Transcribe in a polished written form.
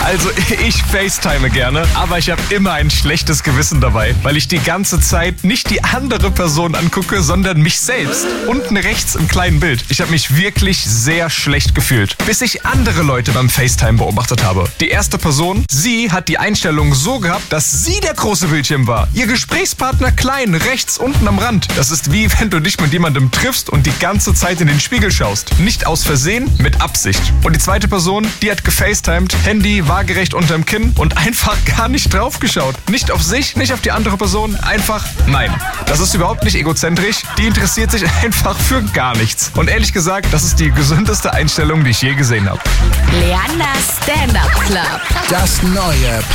Also ich FaceTime gerne, aber ich habe immer ein schlechtes Gewissen dabei, weil ich die ganze Zeit nicht die andere Person angucke, sondern mich selbst. Unten rechts im kleinen Bild. Ich habe mich wirklich sehr schlecht gefühlt, bis ich andere Leute beim FaceTime beobachtet habe. Die erste Person, sie hat die Einstellung so gehabt, dass sie der große Bildschirm war. Ihr Gesprächspartner klein, rechts unten am Rand. Das ist wie wenn du dich mit jemandem triffst und die ganze Zeit in den Spiegel schaust. Nicht aus Versehen, mit Absicht. Und die zweite Person, die hat gefacetimed, Handy waagerecht unterm Kinn und einfach gar nicht drauf geschaut. Nicht auf sich, nicht auf die andere Person, einfach nein. Das ist überhaupt nicht egozentrisch, die interessiert sich einfach für gar nichts. Und ehrlich gesagt, das ist die gesündeste Einstellung, die ich je gesehen habe. Leanders Stand-Up Club. Das neue